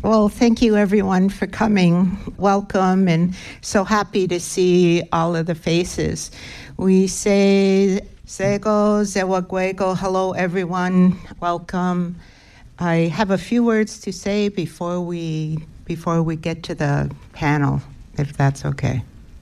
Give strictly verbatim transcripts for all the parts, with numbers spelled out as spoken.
Well, thank you everyone for coming. Welcome, and so happy to see all of the faces. We say Sego, Zewaguego, hello everyone, welcome. I have a few words to say before we before we get to the panel, if that's okay.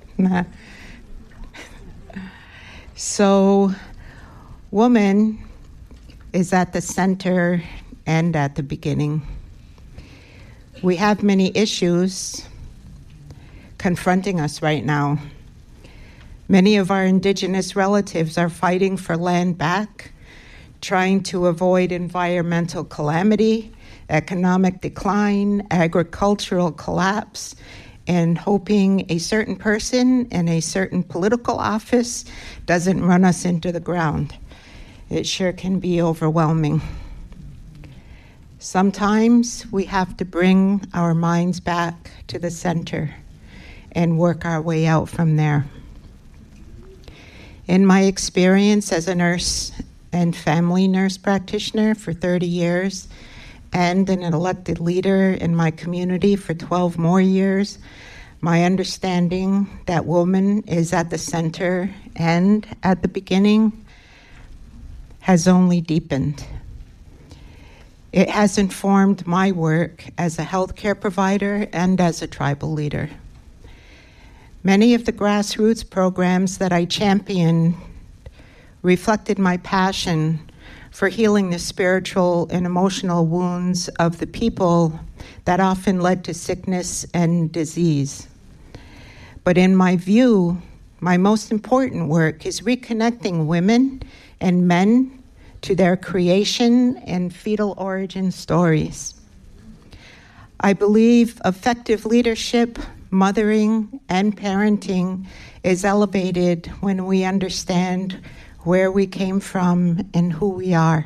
So, woman is at the center and at the beginning. We have many issues confronting us right now. Many of our indigenous relatives are fighting for land back, trying to avoid environmental calamity, economic decline, agricultural collapse, and hoping a certain person in a certain political office doesn't run us into the ground. It sure can be overwhelming. Sometimes we have to bring our minds back to the center and work our way out from there. In my experience as a nurse and family nurse practitioner for thirty years, and an elected leader in my community for twelve more years, my understanding that woman is at the center and at the beginning has only deepened. It has informed my work as a healthcare provider and as a tribal leader. Many of the grassroots programs that I championed reflected my passion for healing the spiritual and emotional wounds of the people that often led to sickness and disease. But in my view, my most important work is reconnecting women and men to their creation and fetal origin stories. I believe effective leadership, mothering, and parenting is elevated when we understand where we came from and who we are.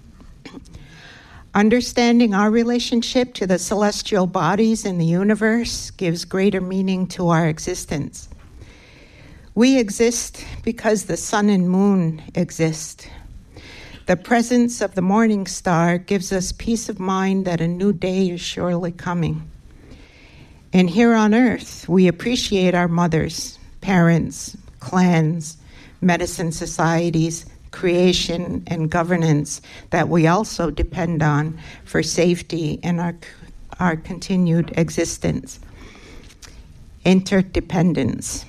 Understanding our relationship to the celestial bodies in the universe gives greater meaning to our existence. We exist because the sun and moon exist. The presence of the morning star gives us peace of mind that a new day is surely coming. And here on earth, we appreciate our mothers, parents, clans, medicine societies, creation, and governance that we also depend on for safety and our, our continued existence. Interdependence.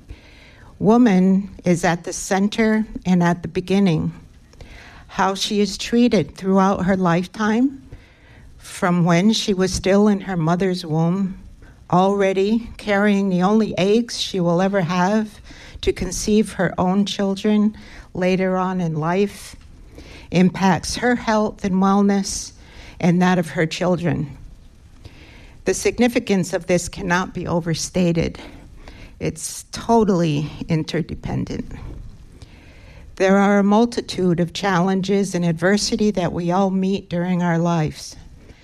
Woman is at the center and at the beginning. How she is treated throughout her lifetime, from when she was still in her mother's womb, already carrying the only eggs she will ever have to conceive her own children later on in life, impacts her health and wellness and that of her children. The significance of this cannot be overstated. It's totally interdependent. There are a multitude of challenges and adversity that we all meet during our lives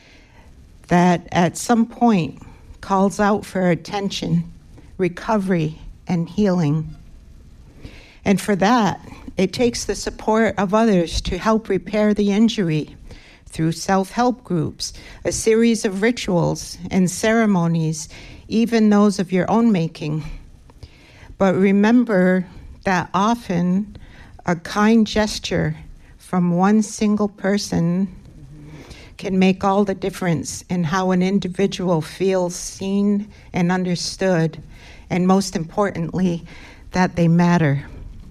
that at some point calls out for attention, recovery, and healing. And for that, it takes the support of others to help repair the injury through self-help groups, a series of rituals and ceremonies, even those of your own making. But remember that often a kind gesture from one single person can make all the difference in how an individual feels seen and understood, and most importantly, that they matter.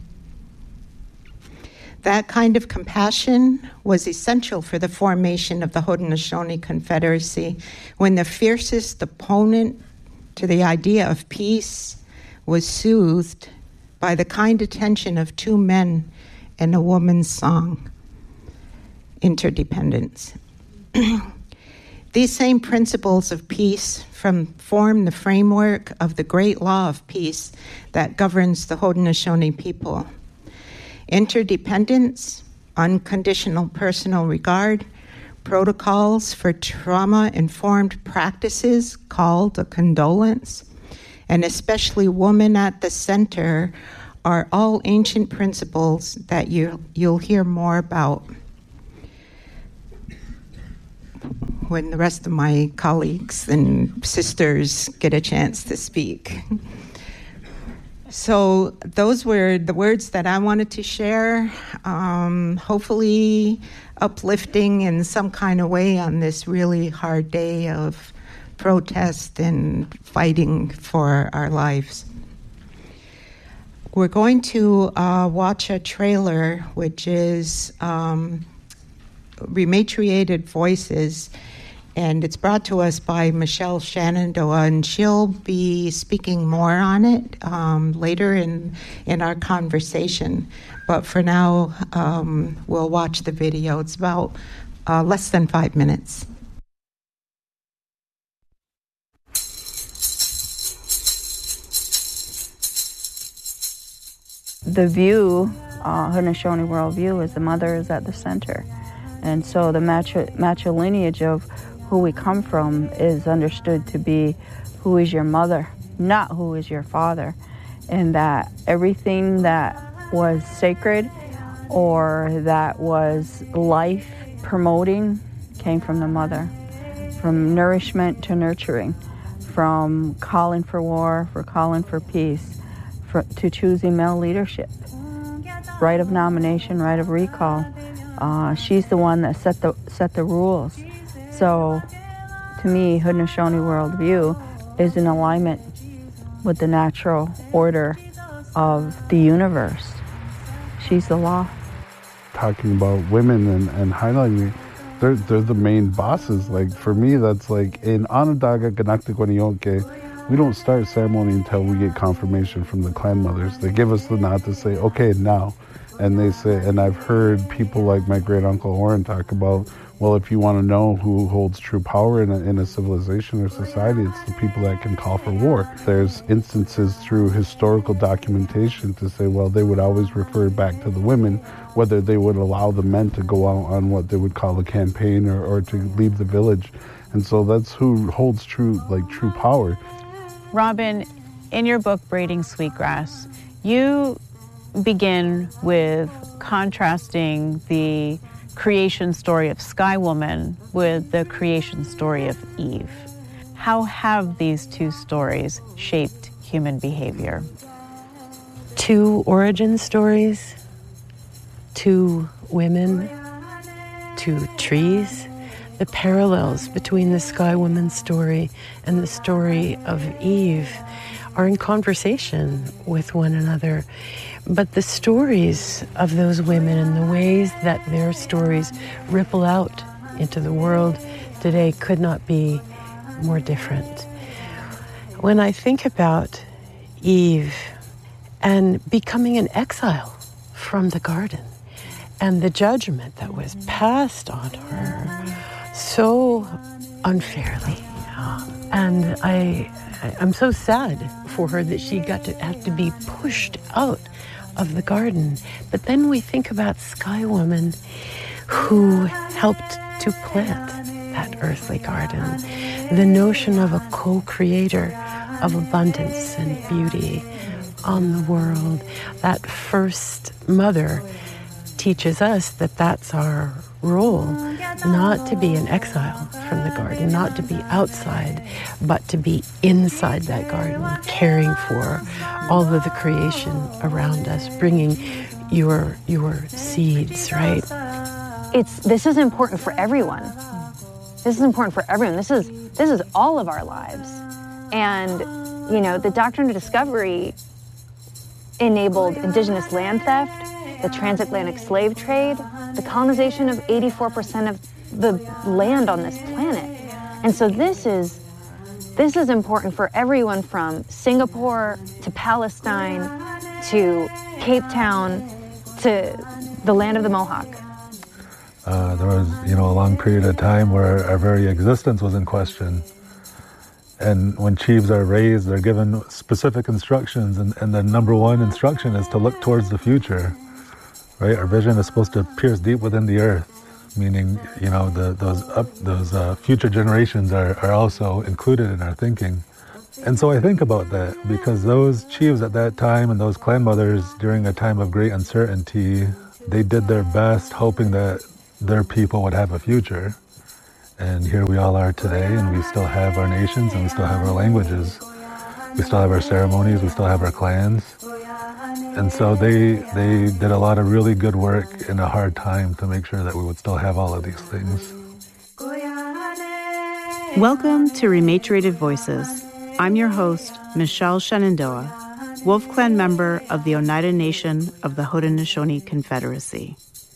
That kind of compassion was essential for the formation of the Haudenosaunee Confederacy, when the fiercest opponent to the idea of peace was soothed by the kind attention of two men and a woman's song, Interdependence. These same principles of peace from, form the framework of the great law of peace that governs the Haudenosaunee people. Interdependence, unconditional personal regard, protocols for trauma-informed practices called a condolence, and especially woman at the center are all ancient principles that you, you'll hear more about. when the rest of my colleagues and sisters get a chance to speak. So those were the words that I wanted to share, um, hopefully uplifting in some kind of way on this really hard day of protest and fighting for our lives. We're going to uh, watch a trailer, which is um, Rematriated Voices, and it's brought to us by Michelle Shenandoah, and she'll be speaking more on it um, later in, in our conversation. But for now, um, we'll watch the video. It's about uh, less than five minutes. The view, uh, Haudenosaunee worldview, is the mother is at the center. And so the matri- matrilineage of who we come from is understood to be who is your mother, not who is your father. And that everything that was sacred or that was life promoting came from the mother. From nourishment to nurturing, from calling for war, for calling for peace, for, to choosing male leadership, right of nomination, right of recall. Uh, she's the one that set the set the rules. So, to me, Haudenosaunee worldview is in alignment with the natural order of the universe. She's the law. Talking about women and, and highlighting, they're they're the main bosses. Like for me, that's like in Onondaga Ganactiguaniyonke, we don't start ceremony until we get confirmation from the clan mothers. They give us the nod to say, okay, now. And they say, and I've heard people like my great uncle Oren talk about, well, if you want to know who holds true power in a, in a civilization or society, it's the people that can call for war. There's instances through historical documentation to say, well, they would always refer back to the women, whether they would allow the men to go out on what they would call a campaign or, or to leave the village. And so that's who holds true, like true power. Robin, in your book, Braiding Sweetgrass, you begin with contrasting the creation story of Sky Woman with the creation story of Eve. How have these two stories shaped human behavior? Two origin stories, two women, two trees. The parallels between the Sky Woman story and the story of Eve are in conversation with one another. But the stories of those women and the ways that their stories ripple out into the world today could not be more different. When I think about Eve and becoming an exile from the garden and the judgment that was passed on her so unfairly, um, and I, I'm so sad for her that she got to have to be pushed out of the garden. But then we think about Sky Woman, who helped to plant that earthly garden. The notion of a co-creator of abundance and beauty on the world. That first mother teaches us that that's our role, not to be in exile from the garden, not to be outside, but to be inside that garden, caring for all of the creation around us, bringing your your seeds, right? It's this is important for everyone. This is important for everyone. This is this is all of our lives. And you know, the Doctrine of Discovery enabled indigenous land theft, the transatlantic slave trade, the colonization of eighty-four percent of the land on this planet. And so this is this is important for everyone from Singapore to Palestine to Cape Town to the land of the Mohawk. Uh, there was, you know, a long period of time where our very existence was in question. And when chiefs are raised, they're given specific instructions, and, and the number one instruction is to look towards the future. Right, our vision is supposed to pierce deep within the earth, meaning, you know, the, those up, those uh, future generations are, are also included in our thinking. And so I think about that because those chiefs at that time and those clan mothers during a time of great uncertainty, they did their best hoping that their people would have a future. And here we all are today, and we still have our nations, and we still have our languages. We still have our ceremonies, we still have our clans. And so they they did a lot of really good work in a hard time to make sure that we would still have all of these things. Welcome to Rematriated Voices. I'm your host, Michelle Shenandoah, Wolf Clan member of the Oneida Nation of the Haudenosaunee Confederacy.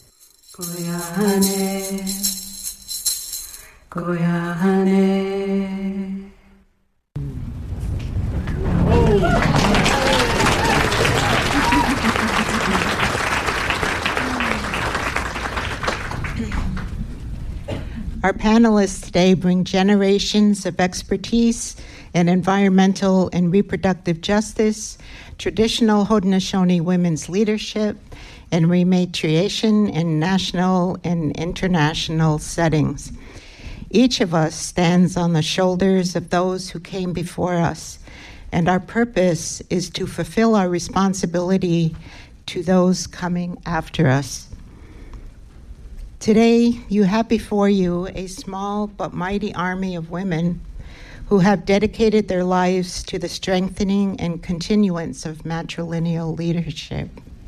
Our panelists today bring generations of expertise in environmental and reproductive justice, traditional Haudenosaunee women's leadership, and rematriation in national and international settings. Each of us stands on the shoulders of those who came before us, and our purpose is to fulfill our responsibility to those coming after us. Today, you have before you a small but mighty army of women who have dedicated their lives to the strengthening and continuance of matrilineal leadership.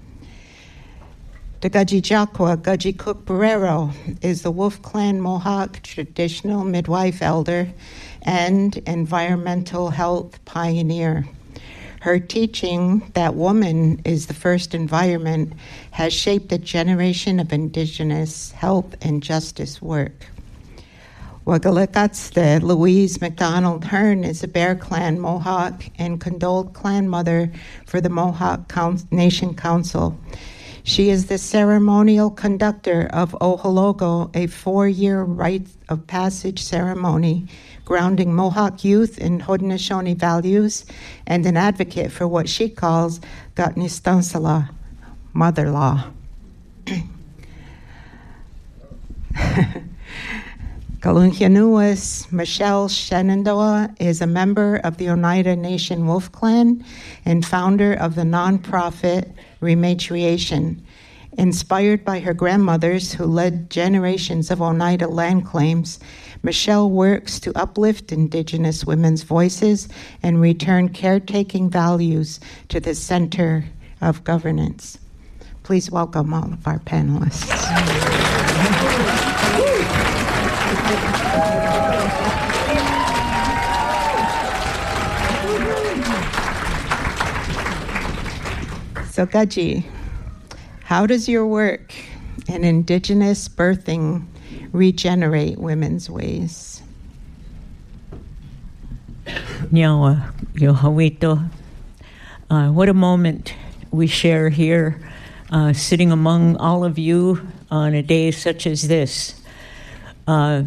The Gajijakwa Gaji Cook Barrero is the Wolf Clan Mohawk traditional midwife elder and environmental health pioneer. Her teaching that woman is the first environment has shaped a generation of Indigenous health and justice work. Wagalekatste Louise McDonald Hearn is a Bear Clan Mohawk and condoled clan mother for the Mohawk Nation Council. She is the ceremonial conductor of Ohologo, a four-year rite of passage ceremony grounding Mohawk youth in Haudenosaunee values, and an advocate for what she calls Gatnistansala, mother law. Kalunkianuas Michelle Shenandoah is a member of the Oneida Nation Wolf Clan and founder of the nonprofit Rematriation. Inspired by her grandmothers who led generations of Oneida land claims, Michelle works to uplift Indigenous women's voices and return caretaking values to the center of governance. Please welcome all of our panelists. So Gaji, how does your work in Indigenous birthing regenerate women's ways? Nyawa, Yohawito. Uh, what a moment we share here, uh, sitting among all of you on a day such as this. Uh,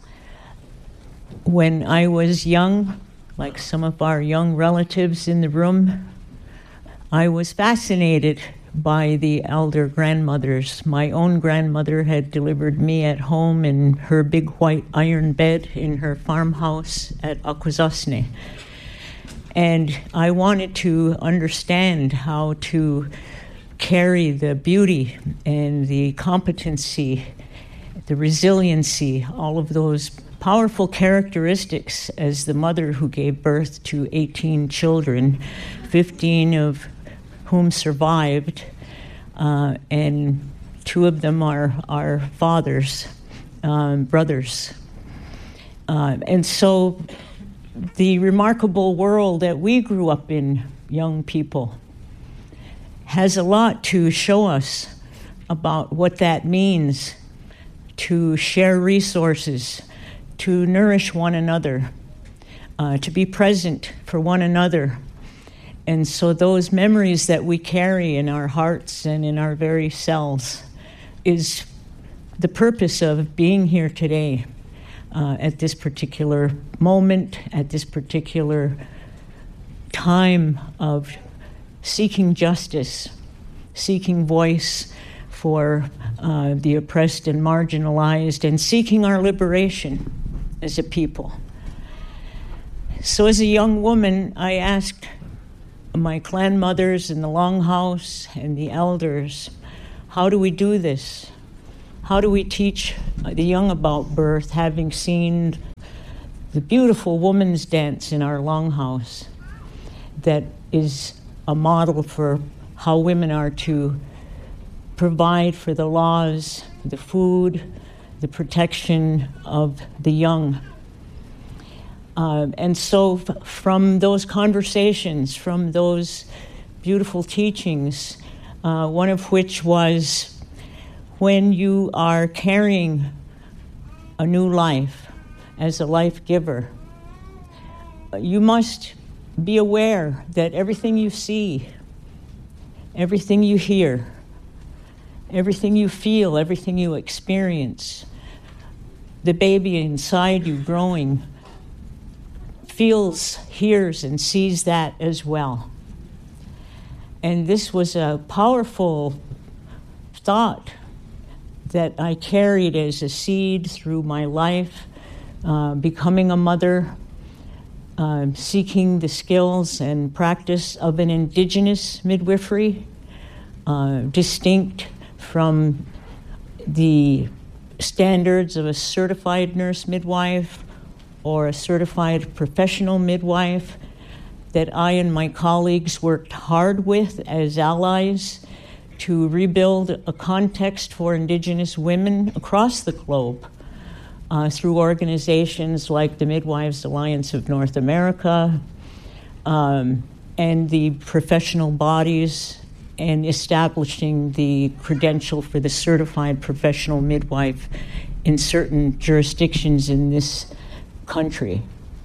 when I was young, like some of our young relatives in the room, I was fascinated by the elder grandmothers. My own grandmother had delivered me at home in her big white iron bed in her farmhouse at Akwesasne. And I wanted to understand how to carry the beauty and the competency, the resiliency, all of those powerful characteristics as the mother who gave birth to eighteen children, fifteen of whom survived, uh, and two of them are our fathers, um, brothers. Uh, and so the remarkable world that we grew up in, young people, has a lot to show us about what that means to share resources, to nourish one another, uh, to be present for one another. And so those memories that we carry in our hearts and in our very selves is the purpose of being here today, uh, at this particular moment, at this particular time of seeking justice, seeking voice for uh, the oppressed and marginalized, and seeking our liberation as a people. So as a young woman, I asked my clan mothers in the Longhouse and the elders, how do we do this? How do we teach the young about birth, having seen the beautiful woman's dance in our longhouse that is a model for how women are to provide for the laws, the food, the protection of the young. Uh, and so f- from those conversations, from those beautiful teachings, uh, one of which was when you are carrying a new life as a life giver, you must be aware that everything you see, everything you hear, everything you feel, everything you experience, the baby inside you growing feels, hears, and sees that as well. And this was a powerful thought that I carried as a seed through my life, uh, becoming a mother, uh, seeking the skills and practice of an indigenous midwifery, uh, distinct from the standards of a certified nurse midwife or a certified professional midwife that I and my colleagues worked hard with as allies to rebuild a context for Indigenous women across the globe uh, through organizations like the Midwives Alliance of North America um, and the professional bodies, and establishing the credential for the certified professional midwife in certain jurisdictions in this country.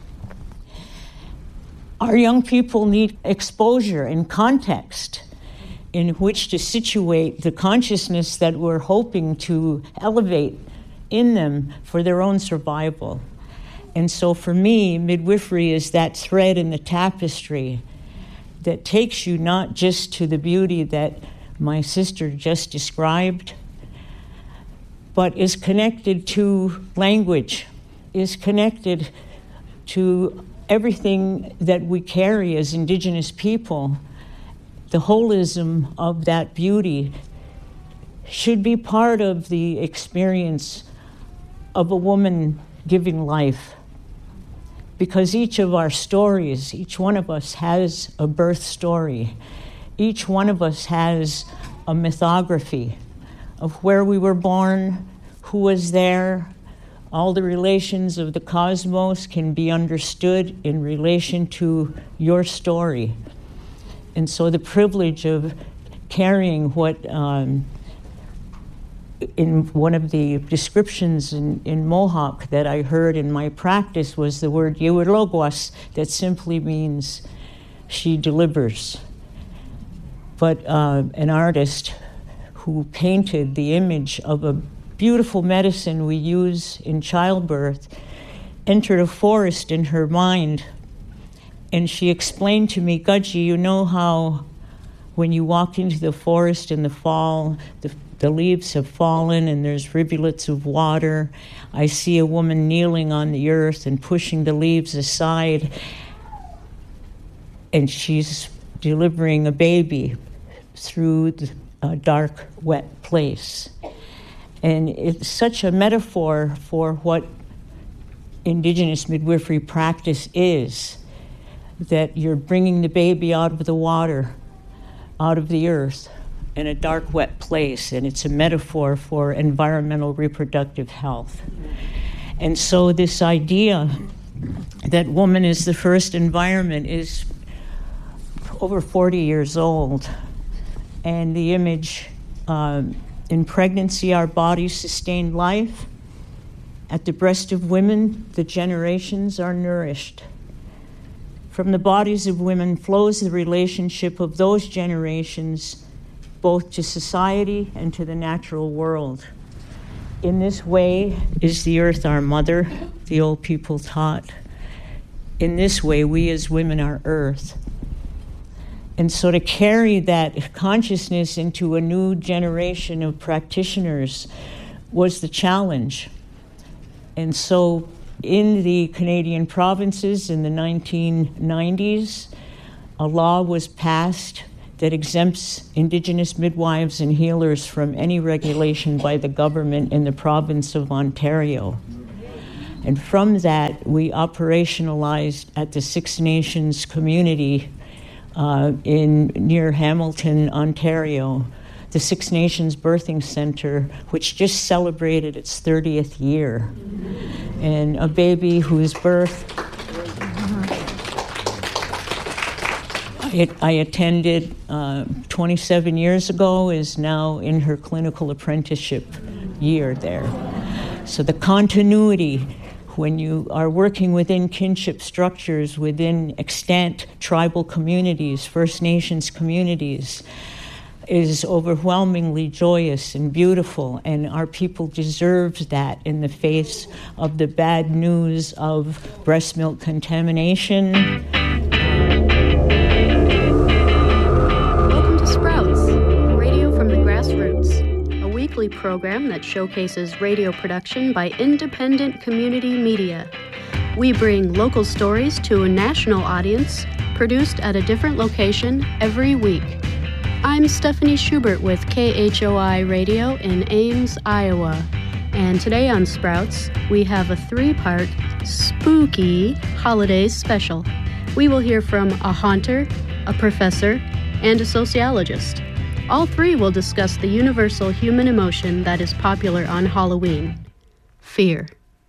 Our young people need exposure and context in which to situate the consciousness that we're hoping to elevate in them for their own survival. And so for me, midwifery is that thread in the tapestry that takes you not just to the beauty that my sister just described, but is connected to language, is connected to everything that we carry as Indigenous people. The holism of that beauty should be part of the experience of a woman giving life. Because each of our stories, each one of us has a birth story. Each one of us has a mythography of where we were born, who was there. All the relations of the cosmos can be understood in relation to your story. And so the privilege of carrying what, um, in one of the descriptions in, in Mohawk that I heard in my practice was the word Yewilogwas, that simply means she delivers. But uh, an artist who painted the image of a beautiful medicine we use in childbirth entered a forest in her mind. And she explained to me, Gaji, you know how when you walk into the forest in the fall, the, the leaves have fallen and there's rivulets of water. I see a woman kneeling on the earth and pushing the leaves aside, and she's delivering a baby through a dark, wet place. And it's such a metaphor for what Indigenous midwifery practice is, that you're bringing the baby out of the water, out of the earth, in a dark, wet place, and it's a metaphor for environmental reproductive health. And so this idea that woman is the first environment is over forty years old, and the image, um, in pregnancy, our bodies sustain life. At the breast of women, the generations are nourished. From the bodies of women flows the relationship of those generations both to society and to the natural world. In this way is the earth our mother, the old people taught. In this way, we as women are earth. And so to carry that consciousness into a new generation of practitioners was the challenge. And so in the Canadian provinces in the nineteen nineties, a law was passed that exempts Indigenous midwives and healers from any regulation by the government in the province of Ontario. And from that, we operationalized at the Six Nations community uh, in near Hamilton, Ontario, the Six Nations Birthing Center, which just celebrated its thirtieth year. And a baby whose birth I, I attended uh, twenty-seven years ago is now in her clinical apprenticeship year there. So the continuity, when you are working within kinship structures, within extant tribal communities, First Nations communities, is overwhelmingly joyous and beautiful, and our people deserve that in the face of the bad news of breast milk contamination. Welcome to Sprouts, radio from the grassroots, a weekly program that showcases radio production by independent community media. We bring local stories to a national audience, produced at a different location every week. I'm Stephanie Schubert with K H O I Radio in Ames, Iowa. And today on Sprouts, we have a three-part spooky holiday special. We will hear from a haunter, a professor, and a sociologist. All three will discuss the universal human emotion that is popular on Halloween: fear.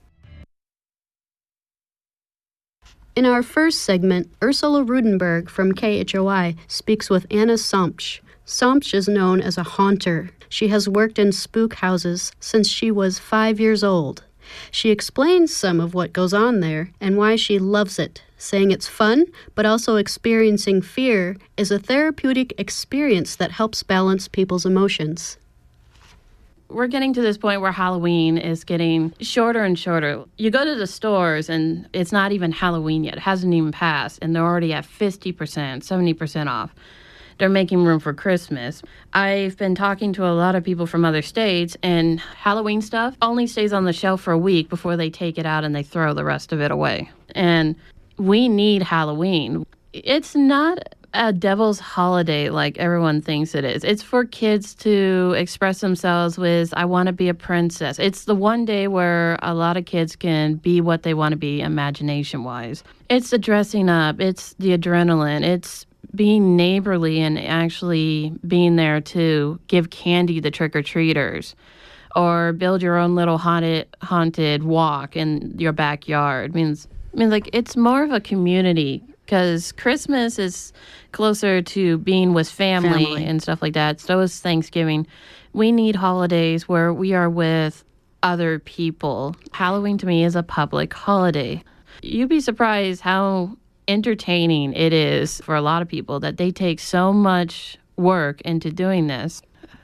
In our first segment, Ursula Rudenberg from K H O I speaks with Anna Sompsch. Sompsch is known as a haunter. She has worked in spook houses since she was five years old. She explains some of what goes on there and why she loves it, saying it's fun, but also experiencing fear is a therapeutic experience that helps balance people's emotions. We're getting to this point where Halloween is getting shorter and shorter. You go to the stores and it's not even Halloween yet. It hasn't even passed, and they're already at fifty percent, seventy percent off. They're making room for Christmas. I've been talking to a lot of people from other states, and Halloween stuff only stays on the shelf for a week before they take it out and they throw the rest of it away. And we need Halloween. It's not a devil's holiday like everyone thinks it is. It's for kids to express themselves with, I want to be a princess. It's the one day where a lot of kids can be what they want to be imagination-wise. It's the dressing up. It's the adrenaline. It's being neighborly and actually being there to give candy to trick-or-treaters or build your own little haunted haunted walk in your backyard. It means, I mean, like, it's more of a community, because Christmas is closer to being with family, family and stuff like that. So is Thanksgiving. We need holidays where we are with other people. Halloween to me is a public holiday. You'd be surprised how entertaining it is for a lot of people that they take so much work into doing this.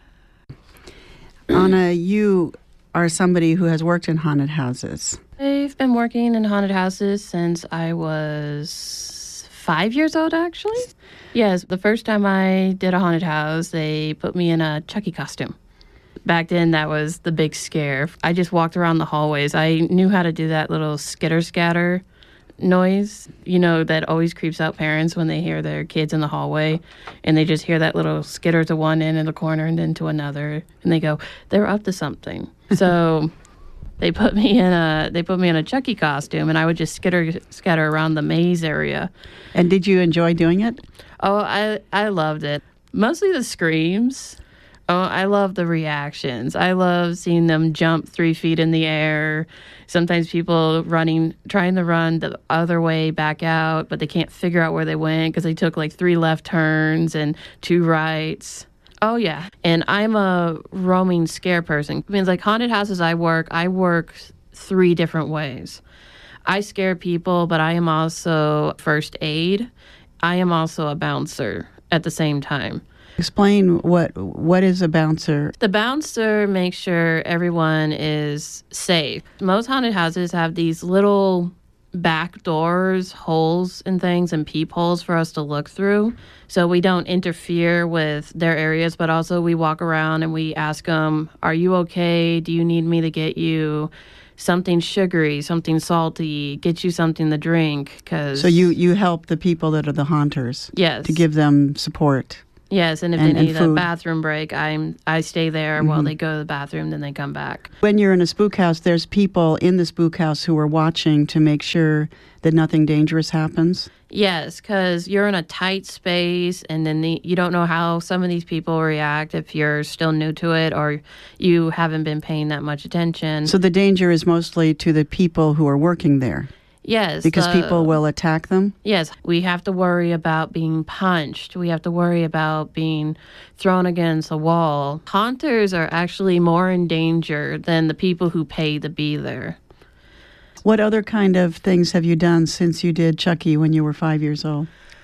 Anna, you are somebody who has worked in haunted houses. I've been working in haunted houses since I was five years old, actually. Yes, the first time I did a haunted house, they put me in a Chucky costume. Back then, that was the big scare. I just walked around the hallways. I knew how to do that little skitter-scatter noise, you know, that always creeps out parents when they hear their kids in the hallway and they just hear that little skitter to one end of the corner and then to another, and they go, they're up to something. So they put me in a they put me in a Chucky costume, and I would just skitter scatter around the maze area. And did you enjoy doing it? Oh, I I loved it. Mostly the screams. Oh, I love the reactions. I love seeing them jump three feet in the air. Sometimes people running, trying to run the other way back out, but they can't figure out where they went because they took like three left turns and two rights. Oh, yeah. And I'm a roaming scare person. It means like haunted houses I work, I work three different ways. I scare people, but I am also first aid. I am also a bouncer at the same time. Explain what what is a bouncer? The bouncer makes sure everyone is safe. Most haunted houses have these little back doors, holes and things, and peepholes for us to look through. So we don't interfere with their areas, but also we walk around and we ask them, are you okay? Do you need me to get you something sugary, something salty, get you something to drink? Cause so you, you help the people that are the haunters? Yes. To give them support? Yes, and if and, they need and a food. bathroom break, I'm I stay there Mhm. while they go to the bathroom, then they come back. When you're in a spook house, there's people in the spook house who are watching to make sure that nothing dangerous happens. Yes, because you're in a tight space, and then the, you don't know how some of these people react if you're still new to it or you haven't been paying that much attention. So the danger is mostly to the people who are working there. Yes. Because uh, people will attack them? Yes, we have to worry about being punched. We have to worry about being thrown against a wall. Haunters are actually more in danger than the people who pay to be there. What other kind of things have you done since you did Chucky when you were five years old?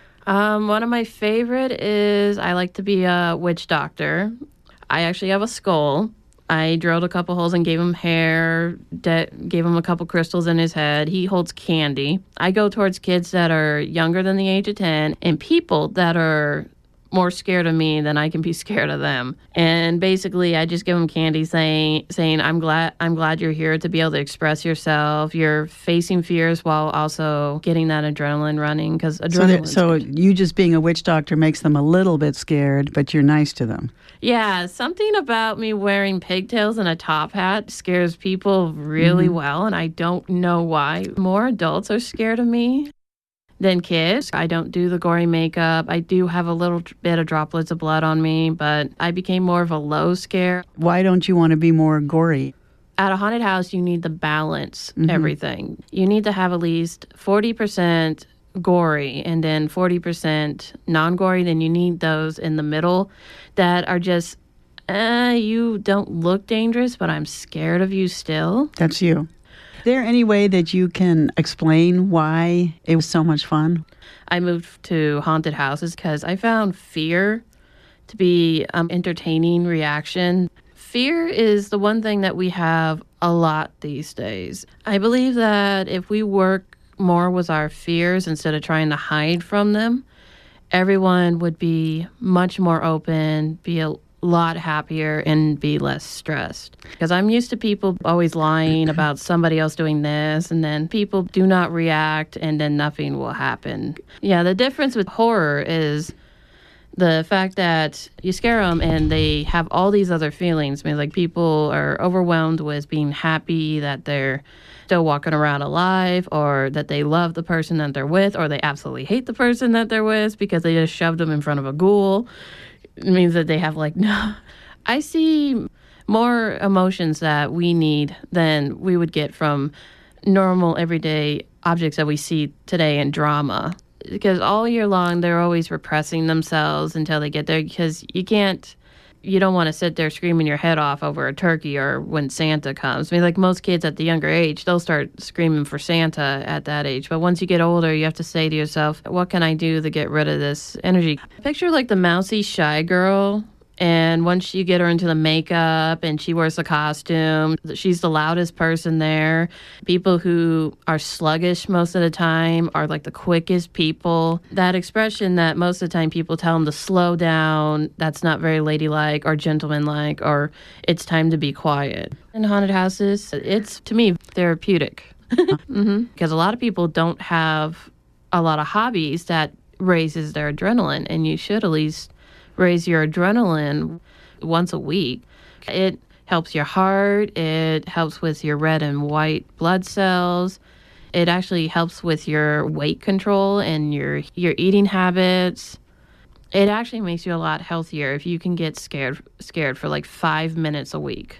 Um, one of my favorite is I like to be a witch doctor. I actually have a skull. I drilled a couple holes and gave him hair, de- gave him a couple crystals in his head. He holds candy. I go towards kids that are younger than the age of ten and people that are more scared of me than I can be scared of them. And basically, I just give them candy saying, saying I'm glad I'm glad you're here to be able to express yourself. You're facing fears while also getting that adrenaline running because So, adrenaline. that- so you just being a witch doctor makes them a little bit scared, but you're nice to them. Yeah, something about me wearing pigtails and a top hat scares people really Mhm. well, and I don't know why. More adults are scared of me than kids. I don't do the gory makeup. I do have a little bit of droplets of blood on me, but I became more of a low scare. Why don't you want to be more gory? At a haunted house, you need to balance Mhm. everything. You need to have at least forty percent gory and then forty percent non-gory. Then you need those in the middle that are just, uh, you don't look dangerous, but I'm scared of you still. That's you. Is there any way that you can explain why it was so much fun? I moved to haunted houses because I found fear to be um, entertaining reaction. Fear is the one thing that we have a lot these days. I believe that if we work more with our fears instead of trying to hide from them, everyone would be much more open, be a lot happier, and be less stressed. Because I'm used to people always lying about somebody else doing this, and then people do not react, and then nothing will happen. Yeah, the difference with horror is the fact that you scare them and they have all these other feelings. I mean, like people are overwhelmed with being happy that they're still walking around alive, or that they love the person that they're with, or they absolutely hate the person that they're with because they just shoved them in front of a ghoul. It means that they have like, no. I see more emotions that we need than we would get from normal everyday objects that we see today in drama. Because all year long, they're always repressing themselves until they get there. Because you can't, you don't want to sit there screaming your head off over a turkey or when Santa comes. I mean, like most kids at the younger age, they'll start screaming for Santa at that age. But once you get older, you have to say to yourself, what can I do to get rid of this energy? Picture like the mousy, shy girl. And once you get her into the makeup and she wears the costume, she's the loudest person there. People who are sluggish most of the time are like the quickest people. That expression that most of the time people tell them to slow down, that's not very ladylike or gentlemanlike, or it's time to be quiet. In haunted houses, it's, to me, therapeutic. mm-hmm. Because a lot of people don't have a lot of hobbies that raises their adrenaline, and you should at least raise your adrenaline once a week. It helps your heart. It helps with your red and white blood cells. It actually helps with your weight control and your your eating habits. It actually makes you a lot healthier if you can get scared scared for like five minutes a week.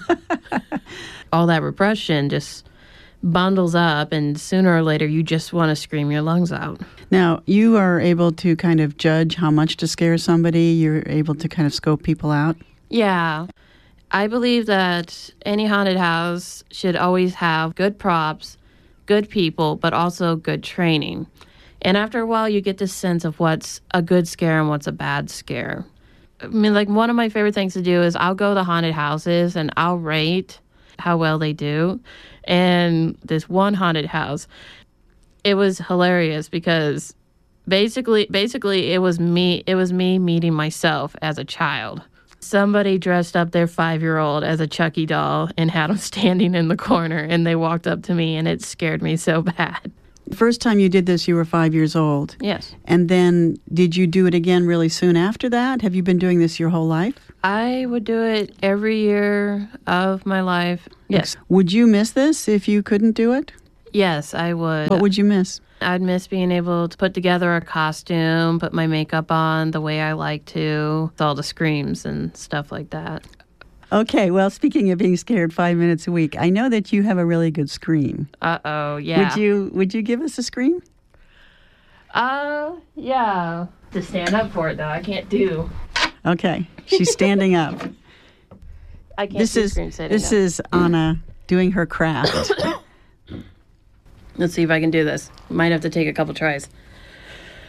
All that repression just bundles up, and sooner or later you just want to scream your lungs out. Now, you are able to kind of judge how much to scare somebody. You're able to kind of scope people out. Yeah. I believe that any haunted house should always have good props, good people, but also good training. And after a while, you get this sense of what's a good scare and what's a bad scare. I mean, like, one of my favorite things to do is I'll go to haunted houses and I'll rate how well they do. And this one haunted house, it was hilarious because basically, basically it was me, it was me meeting myself as a child. Somebody dressed up their five-year-old as a Chucky doll and had him standing in the corner, and they walked up to me, and it scared me so bad. The first time you did this, you were five years old. Yes. And then did you do it again really soon after that? Have you been doing this your whole life? I would do it every year of my life. Yes. Would you miss this if you couldn't do it? Yes, I would. What would you miss? I'd miss being able to put together a costume, put my makeup on the way I like to, with all the screams and stuff like that. Okay, well, speaking of being scared five minutes a week, I know that you have a really good scream. Uh-oh, yeah. Would you Would you give us a scream? Uh, yeah. To stand up for it, though, I can't do. Okay, she's standing up. I can't this do is scream sitting This up. is Anna doing her craft. Let's see if I can do this. Might have to take a couple tries.